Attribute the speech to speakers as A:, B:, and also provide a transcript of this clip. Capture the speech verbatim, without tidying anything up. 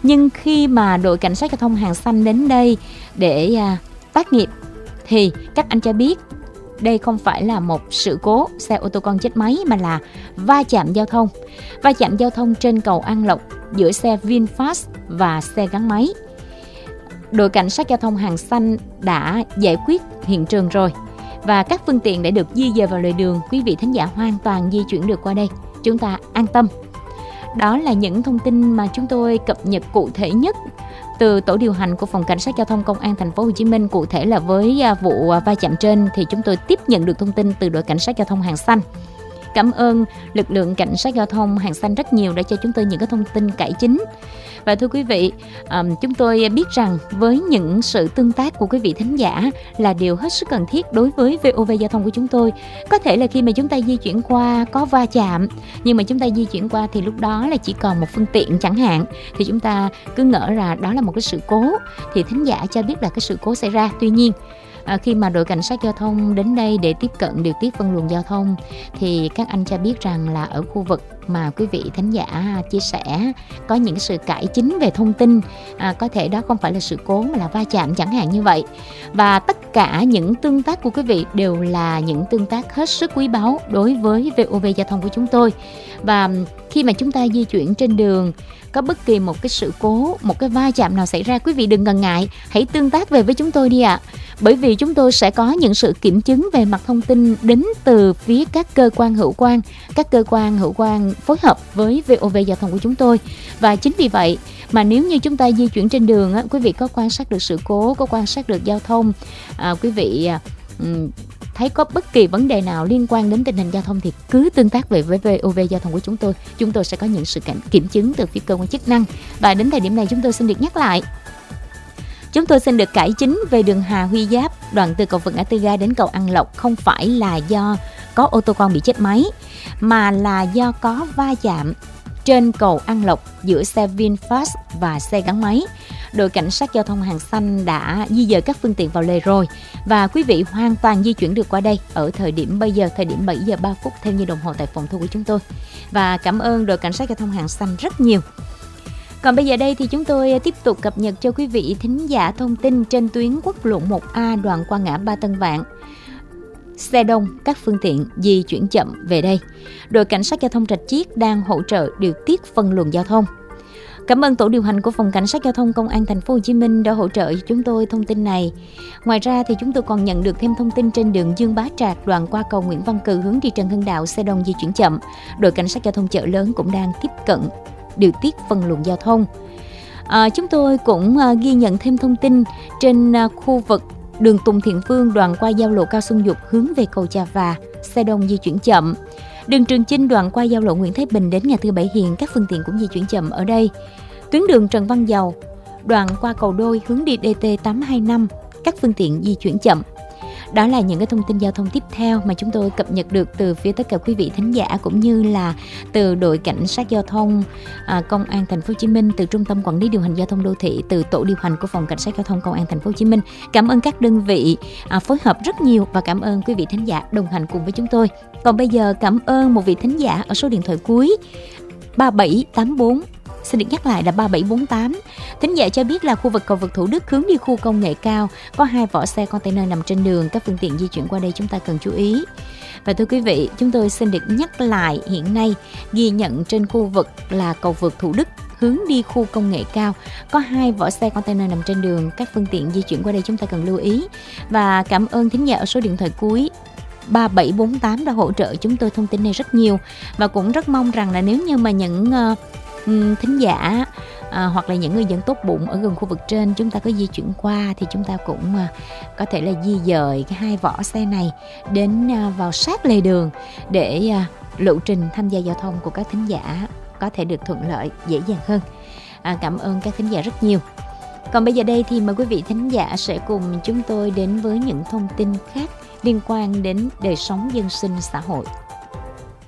A: Nhưng khi mà đội cảnh sát giao thông Hàng Xanh đến đây để à, tác nghiệp thì các anh cho biết đây không phải là một sự cố xe ô tô con chết máy mà là va chạm giao thông. Va chạm giao thông trên cầu An Lộc giữa xe VinFast và xe gắn máy. Đội cảnh sát giao thông Hàng Xanh đã giải quyết hiện trường rồi và các phương tiện đã được di dời vào lề đường. Quý vị thính giả hoàn toàn di chuyển được qua đây, chúng ta an tâm. Đó là những thông tin mà chúng tôi cập nhật cụ thể nhất từ tổ điều hành của phòng cảnh sát giao thông công an thành phố Hồ Chí Minh. Cụ thể là với vụ va chạm trên thì chúng tôi tiếp nhận được thông tin từ đội cảnh sát giao thông Hàng Xanh. Cảm ơn lực lượng cảnh sát giao thông Hàng Xanh rất nhiều đã cho chúng tôi những cái thông tin cải chính. Và thưa quý vị, um, chúng tôi biết rằng với những sự tương tác của quý vị thính giả là điều hết sức cần thiết đối với vê o vê Giao thông của chúng tôi. Có thể là khi mà chúng ta di chuyển qua có va chạm, nhưng mà chúng ta di chuyển qua thì lúc đó là chỉ còn một phương tiện chẳng hạn, thì chúng ta cứ ngỡ là đó là một cái sự cố, thì thính giả cho biết là cái sự cố xảy ra. Tuy nhiên, À, khi mà đội cảnh sát giao thông đến đây để tiếp cận điều tiết phân luồng giao thông thì các anh cho biết rằng là ở khu vực mà quý vị thính giả chia sẻ có những sự cải chính về thông tin, à, có thể đó không phải là sự cố mà là va chạm chẳng hạn như vậy. Và tất cả những tương tác của quý vị đều là những tương tác hết sức quý báu đối với vê o vê Giao thông của chúng tôi. Và khi mà chúng ta di chuyển trên đường có bất kỳ một cái sự cố, một cái va chạm nào xảy ra, quý vị đừng ngần ngại, hãy tương tác về với chúng tôi đi ạ. À. Bởi vì chúng tôi sẽ có những sự kiểm chứng về mặt thông tin đến từ phía các cơ quan hữu quan, các cơ quan hữu quan phối hợp với vê o vê Giao thông của chúng tôi. Và chính vì vậy mà nếu như chúng ta di chuyển trên đường, quý vị có quan sát được sự cố, có quan sát được giao thông, à, quý vị thấy có bất kỳ vấn đề nào liên quan đến tình hình giao thông thì cứ tương tác về với vê o vê Giao thông của chúng tôi. Chúng tôi sẽ có những sự kiểm chứng từ phía cơ quan chức năng. Và đến thời điểm này chúng tôi xin được nhắc lại, chúng tôi xin được cải chính về đường Hà Huy Giáp, đoạn từ cầu vượt ngã tư ga đến cầu An Lộc không phải là do có ô tô con bị chết máy, mà là do có va chạm trên cầu An Lộc giữa xe VinFast và xe gắn máy. Đội cảnh sát giao thông Hàng Xanh đã di dời các phương tiện vào lề rồi và quý vị hoàn toàn di chuyển được qua đây ở thời điểm bây giờ, thời điểm bảy giờ ba phút theo như đồng hồ tại phòng thu của chúng tôi. Và cảm ơn đội cảnh sát giao thông Hàng Xanh rất nhiều. Còn bây giờ đây thì chúng tôi tiếp tục cập nhật cho quý vị thính giả thông tin trên tuyến quốc lộ một A đoạn qua ngã ba Tân Vạn. Xe đông, các phương tiện di chuyển chậm về đây. Đội cảnh sát giao thông Rạch Chiếc đang hỗ trợ điều tiết phân luồng giao thông. Cảm ơn tổ điều hành của phòng cảnh sát giao thông công an thành phố Hồ Chí Minh đã hỗ trợ cho chúng tôi thông tin này. Ngoài ra thì chúng tôi còn nhận được thêm thông tin trên đường Dương Bá Trạc đoạn qua cầu Nguyễn Văn Cừ hướng đi Trần Hưng Đạo, xe đông di chuyển chậm. Đội cảnh sát giao thông Chợ Lớn cũng đang tiếp cận điều tiết phân luồng giao thông. À, chúng tôi cũng uh, ghi nhận thêm thông tin trên uh, khu vực đường Tùng Thiện Phương đoạn qua giao lộ Cao Xuân Dục hướng về cầu Chà Và, xe đông di chuyển chậm. Đường Trường Chinh đoạn qua giao lộ Nguyễn Thái Bình đến ngã tư Bảy Hiền, các phương tiện cũng di chuyển chậm ở đây. Tuyến đường Trần Văn Dầu đoạn qua cầu Đôi hướng đi đê tê tám hai năm, các phương tiện di chuyển chậm. Đó là những cái thông tin giao thông tiếp theo mà chúng tôi cập nhật được từ phía tất cả quý vị thính giả cũng như là từ đội cảnh sát giao thông à, công an thành phố Hồ Chí Minh, từ trung tâm quản lý điều hành giao thông đô thị, từ tổ điều hành của phòng cảnh sát giao thông công an thành phố Hồ Chí Minh. Cảm ơn các đơn vị à, phối hợp rất nhiều và cảm ơn quý vị thính giả đồng hành cùng với chúng tôi. Còn bây giờ cảm ơn một vị thính giả ở số điện thoại cuối ba bảy tám bốn. Xin được nhắc lại là ba bảy bốn tám. Thính giả cho biết là khu vực cầu vượt Thủ Đức hướng đi khu công nghệ cao có hai vỏ xe container nằm trên đường, các phương tiện di chuyển qua đây chúng ta cần chú ý. Và thưa quý vị, chúng tôi xin được nhắc lại hiện nay ghi nhận trên khu vực là cầu vượt Thủ Đức hướng đi khu công nghệ cao có hai vỏ xe container nằm trên đường, các phương tiện di chuyển qua đây chúng ta cần lưu ý. Và cảm ơn thính giả ở số điện thoại cuối ba bảy bốn tám đã hỗ trợ chúng tôi thông tin này rất nhiều, và cũng rất mong rằng là nếu như mà những uh, thính giả à, hoặc là những người dân tốt bụng ở gần khu vực trên chúng ta có di chuyển qua thì chúng ta cũng à, có thể là di dời cái hai vỏ xe này đến à, vào sát lề đường để à, lộ trình tham gia giao thông của các thính giả có thể được thuận lợi, dễ dàng hơn. À, cảm ơn các thính giả rất nhiều. Còn bây giờ đây thì mời quý vị thính giả sẽ cùng chúng tôi đến với những thông tin khác liên quan đến đời sống dân sinh xã hội.